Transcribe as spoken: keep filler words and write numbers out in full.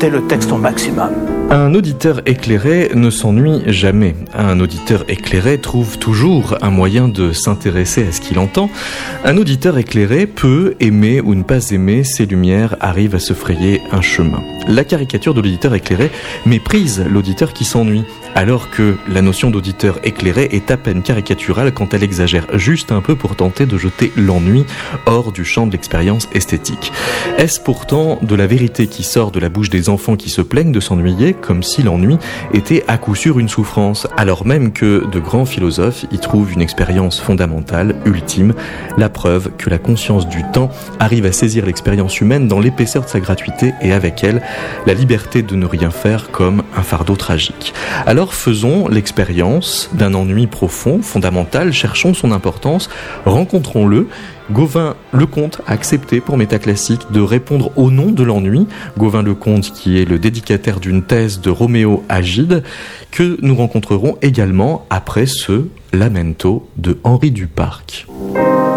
exploiter le texte au maximum. Un auditeur éclairé ne s'ennuie jamais. Un auditeur éclairé trouve toujours un moyen de s'intéresser à ce qu'il entend. Un auditeur éclairé peut aimer ou ne pas aimer, ses lumières arrivent à se frayer un chemin. La caricature de l'auditeur éclairé méprise l'auditeur qui s'ennuie, alors que la notion d'auditeur éclairé est à peine caricaturale quand elle exagère juste un peu pour tenter de jeter l'ennui hors du champ de l'expérience esthétique. Est-ce pourtant de la vérité qui sort de la bouche des enfants qui se plaignent de s'ennuyer, comme si l'ennui était à coup sûr une souffrance, alors même que de grands philosophes y trouvent une expérience fondamentale, ultime, la preuve que la conscience du temps arrive à saisir l'expérience humaine dans l'épaisseur de sa gratuité et avec elle, la liberté de ne rien faire comme un fardeau tragique. Alors faisons l'expérience d'un ennui profond, fondamental, cherchons son importance, rencontrons-le. Gauvin Lecomte a accepté pour Métaclassique de répondre au nom de l'ennui. Gauvin Lecomte qui est le dédicataire d'une thèse de Roméo à Gide, que nous rencontrerons également après ce Lamento de Henri Duparc.